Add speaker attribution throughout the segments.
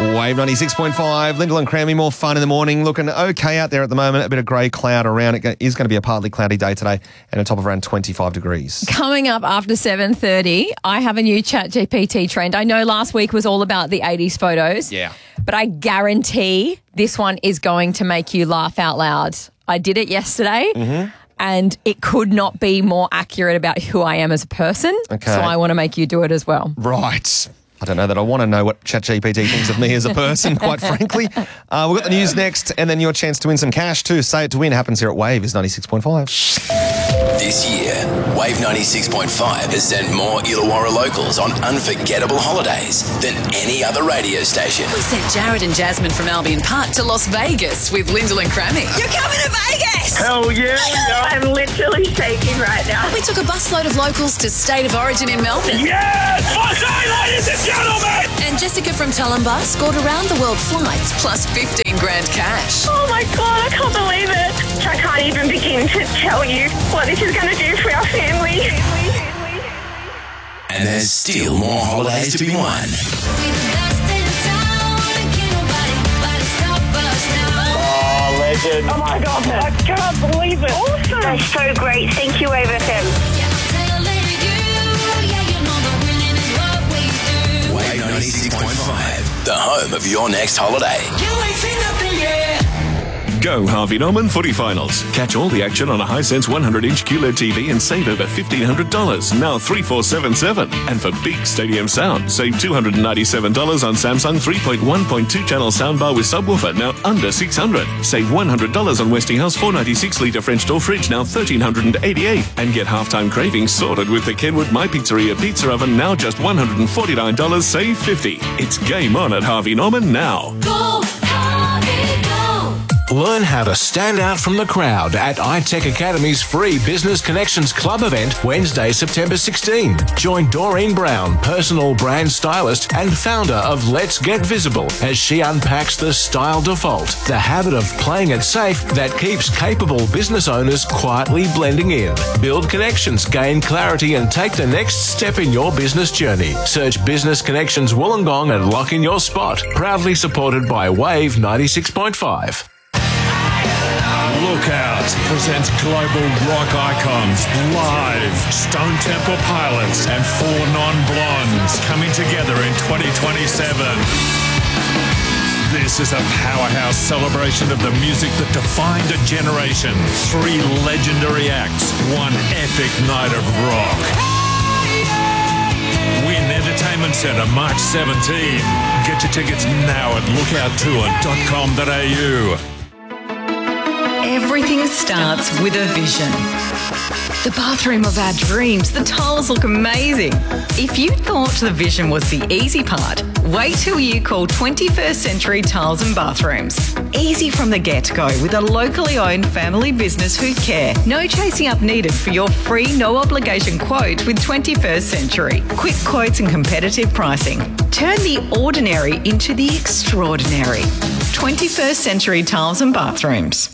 Speaker 1: Wave 96.5, Lyndall and Crammy, more fun in the morning. Looking okay out there at the moment. A bit of grey cloud around. It is going to be a partly cloudy day today and a top of around 25 degrees.
Speaker 2: Coming up after 7:30, I have a new ChatGPT trend. I know last week was all about the 80s photos.
Speaker 1: Yeah.
Speaker 2: But I guarantee this one is going to make you laugh out loud. I did it yesterday. And it could not be more accurate about who I am as a person.
Speaker 1: Okay.
Speaker 2: So I want to make you do it as well.
Speaker 1: Right. I don't know that I want to know what ChatGPT thinks of me as a person, quite frankly. We've got the news next, and then your chance to win some cash too. Say It to Win happens here at Wave is 96.5.
Speaker 3: This year, Wave 96.5 has sent more Illawarra locals on unforgettable holidays than any other radio station.
Speaker 4: We sent Jared and Jasmine from Albion Park to Las Vegas with Lyndall and Crammy. You're coming to Vegas!
Speaker 5: Hell yeah! I'm literally shaking right now.
Speaker 4: We took a busload of locals to State of Origin in Melbourne.
Speaker 5: Yes! Ladies and gentlemen!
Speaker 4: And Jessica from Tulumba scored around-the-world flights plus 15 grand cash.
Speaker 5: Oh my God, I can't believe it. I can't even begin to tell you what this is going to do for our family.
Speaker 3: And there's still more holidays to be won.
Speaker 5: Oh, legend. Oh my God, I can't believe it. Awesome. That's so great. Thank you, Wave FM.
Speaker 3: Wave 96.5, the home of your next holiday.
Speaker 6: Go Harvey Norman Footy Finals. Catch all the action on a Hisense 100-inch QLED TV and save over $1,500, now 3477. And for big stadium sound, save $297 on Samsung 3.1.2 channel soundbar with subwoofer, now under $600. Save $100 on Westinghouse 496-litre French door fridge, now $1,388. And get halftime cravings sorted with the Kenwood My Pizzeria pizza oven, now just $149, save $50. It's game on at Harvey Norman now.
Speaker 7: Learn how to stand out from the crowd at iTech Academy's free Business Connections Club event Wednesday, September 16. Join Doreen Brown, personal brand stylist and founder of Let's Get Visible, as she unpacks the style default, the habit of playing it safe that keeps capable business owners quietly blending in. Build connections, gain clarity and take the next step in your business journey. Search Business Connections Wollongong and lock in your spot. Proudly supported by Wave 96.5.
Speaker 8: Lookout presents global rock icons live. Stone Temple Pilots and Four Non-Blondes coming together in 2027. This is a powerhouse celebration of the music that defined a generation. 3 legendary acts, 1 epic night of rock. Win Entertainment Centre March 17. Get your tickets now at lookouttour.com.au.
Speaker 9: Everything starts with a vision. The bathroom of our dreams. The tiles look amazing. If you thought the vision was the easy part, wait till you call 21st Century Tiles and Bathrooms. Easy from the get-go with a locally owned family business who care. No chasing up needed for your free no-obligation quote with 21st Century. Quick quotes and competitive pricing. Turn the ordinary into the extraordinary. 21st Century Tiles and Bathrooms.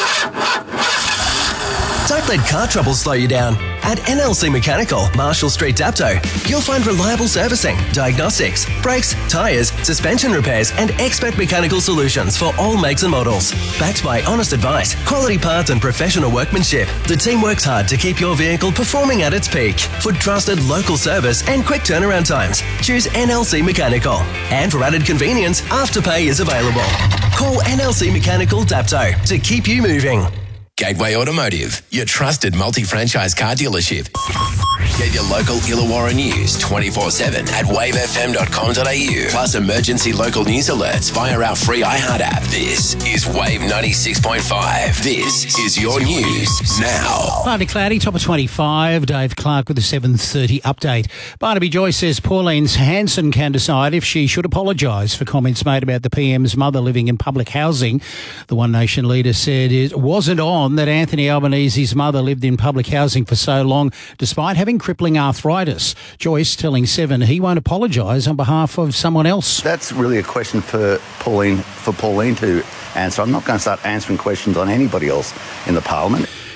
Speaker 10: Don't let car trouble slow you down. At NLC Mechanical, Marshall Street, Dapto, you'll find reliable servicing, diagnostics, brakes, tyres, suspension repairs and expert mechanical solutions for all makes and models. Backed by honest advice, quality parts and professional workmanship, the team works hard to keep your vehicle performing at its peak. For trusted local service and quick turnaround times, choose NLC Mechanical. And for added convenience, Afterpay is available. Call NLC Mechanical Dapto to keep you moving.
Speaker 3: Gateway Automotive, your trusted multi-franchise car dealership. Get your local Illawarra news 24/7 at wavefm.com.au. Plus emergency local news alerts via our free iHeart app. This is Wave 96.5. This is your news now.
Speaker 11: Partly cloudy, top of 25. Dave Clark with a 7:30 update. Barnaby Joyce says Pauline Hanson can decide if she should apologise for comments made about the PM's mother living in public housing. The One Nation leader said it wasn't on that Anthony Albanese's mother lived in public housing for so long, despite having crippling arthritis. Joyce telling Seven he won't apologise on behalf of someone else.
Speaker 12: That's really a question for Pauline to answer. I'm not going to start answering questions on anybody else in the Parliament.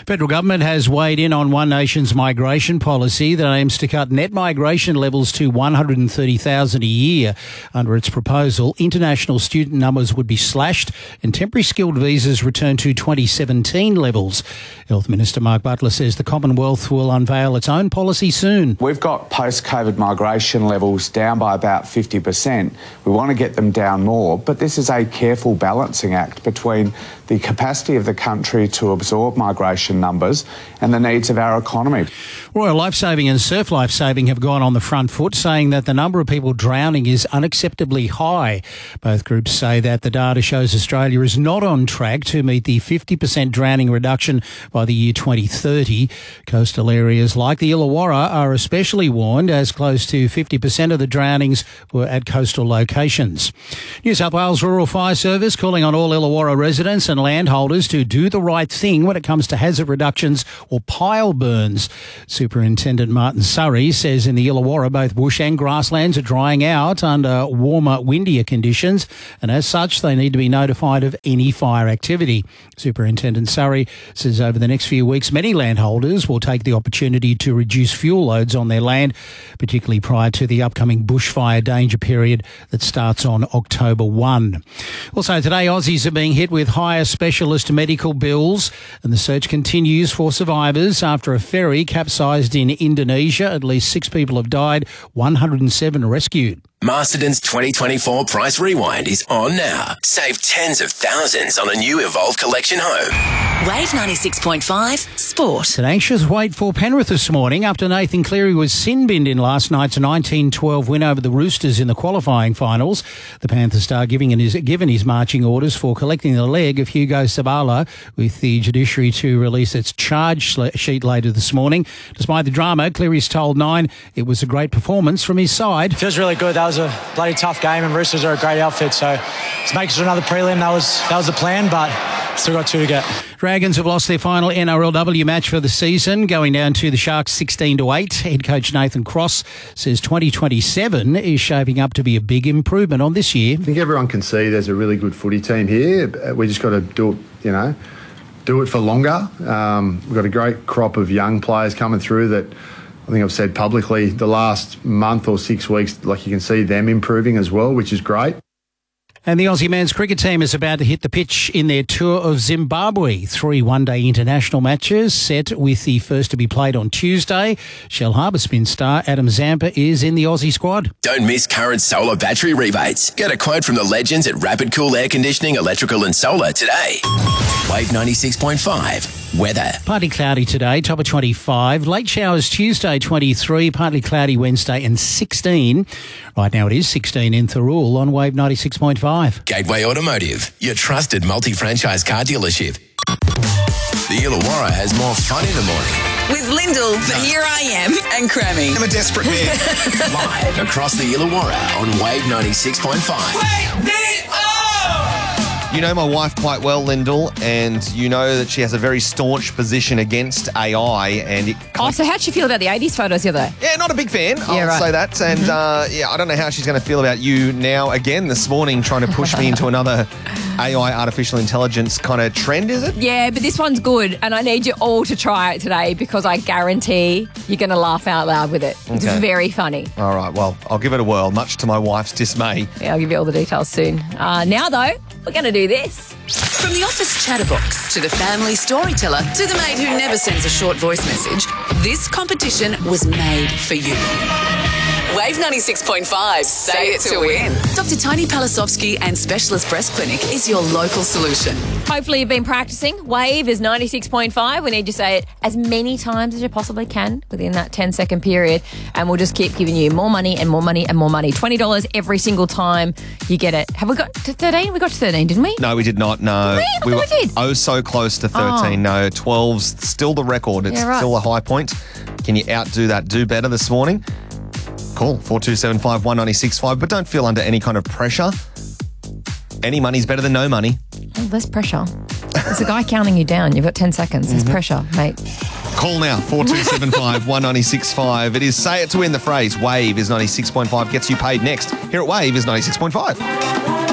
Speaker 11: Federal government has weighed in on One Nation's migration policy that aims to cut net migration levels to 130,000 a year. Under its proposal, international student numbers would be slashed and temporary skilled visas return to 2017 levels. Health Minister Mark Butler says the Commonwealth will unveil its own policy soon.
Speaker 12: We've got post-COVID migration levels down by about 50%. We want to get them down more, but this is a careful balancing act between the capacity of the country to absorb migration numbers and the needs of our economy.
Speaker 11: Royal Lifesaving and Surf Lifesaving have gone on the front foot, saying that the number of people drowning is unacceptably high. Both groups say that the data shows Australia is not on track to meet the 50% drowning reduction by the year 2030. Coastal areas like the Illawarra are especially warned, as close to 50% of the drownings were at coastal locations. New South Wales Rural Fire Service calling on all Illawarra residents and landholders to do the right thing when it comes to hazard reductions or pile burns. Superintendent Martin Surrey says in the Illawarra both bush and grasslands are drying out under warmer, windier conditions, and as such they need to be notified of any fire activity. Superintendent Surrey says over the next few weeks many landholders will take the opportunity to reduce fuel loads on their land, particularly prior to the upcoming bushfire danger period that starts on October 1. Also today, Aussies are being hit with higher specialist medical bills, and the search continues for survivors after a ferry capsized in Indonesia. At least 6 people have died, 107 rescued.
Speaker 3: Masterton's 2024 Price Rewind is on now. Save tens of thousands on a new Evolve Collection home.
Speaker 4: Wave 96.5 Sport.
Speaker 11: An anxious wait for Penrith this morning after Nathan Cleary was sin-binned in last night's 19-12 win over the Roosters in the qualifying finals. The Panther star given his marching orders for collecting the leg of Hugo Sabala, with the judiciary to release its charge sheet later this morning. Despite the drama, Cleary's told Nine it was a great performance from his side.
Speaker 13: Feels really good. That was a bloody tough game, and Roosters are a great outfit, so to make it to another prelim, that was the plan, but still got 2 to get.
Speaker 11: Dragons have lost their final NRLW match for the season, going down to the Sharks 16-8. Head coach Nathan Cross says 2027 is shaping up to be a big improvement on this year.
Speaker 14: I think everyone can see there's a really good footy team here. We just got to do it, do it for longer. We've got a great crop of young players coming through that I think I've said publicly the last month or 6 weeks, like you can see them improving as well, which is great.
Speaker 11: And the Aussie men's cricket team is about to hit the pitch in their tour of Zimbabwe. 3 one-day international matches set, with the first to be played on Tuesday. Shell Harbour spin star Adam Zampa is in the Aussie squad.
Speaker 3: Don't miss current solar battery rebates. Get a quote from the legends at Rapid Cool Air Conditioning, Electrical and Solar today. Wave 96.5. Weather.
Speaker 11: Partly cloudy today, top of 25. Late showers Tuesday, 23. Partly cloudy Wednesday and 16. Right now it is 16 in Thirroul on Wave 96.5.
Speaker 3: Gateway Automotive, your trusted multi-franchise car dealership. The Illawarra has more fun in the morning.
Speaker 4: With Lyndall, the Here I Am, and Crammy.
Speaker 3: I'm a desperate man. Live across the Illawarra on Wave 96.5.
Speaker 1: You know my wife quite well, Lyndall, and you know that she has a very staunch position against AI. And
Speaker 2: so how'd she feel about the 80s photos the other day?
Speaker 1: Yeah, not a big fan, I'll
Speaker 2: right.
Speaker 1: say that. And I don't know how she's going to feel about you now again this morning trying to push me into another AI, artificial intelligence kind of trend, is it?
Speaker 2: Yeah, but this one's good, and I need you all to try it today because I guarantee you're going to laugh out loud with it. It's very funny.
Speaker 1: All right, well, I'll give it a whirl, much to my wife's dismay.
Speaker 2: Yeah, I'll give you all the details soon. Now, though, we're going to do this.
Speaker 4: From the office chatterbox to the family storyteller to the mate who never sends a short voice message, this competition was made for you. Wave 96.5, say it to win. Dr. Tony Palasovsky and Specialist Breast Clinic is your local solution.
Speaker 2: Hopefully you've been practicing. Wave is 96.5. We need you to say it as many times as you possibly can within that 10-second period, and we'll just keep giving you more money and more money and more money. $20 every single time you get it. Have we got to 13? We got to 13, didn't we?
Speaker 1: No, we did not, no.
Speaker 2: Really?
Speaker 1: We were
Speaker 2: did.
Speaker 1: so close to 13. No, 12's still the record. It's still a high point. Can you outdo that? Do better this morning? Call 4275 196.5, but don't feel under any kind of pressure. Any money's better than no money.
Speaker 2: Oh, less pressure. There's a guy counting you down. You've got 10 seconds. There's pressure, mate.
Speaker 1: Call now, 4275 196.5. It is Say It to Win. The phrase Wave is 96.5 gets you paid next. Here at Wave is 96.5.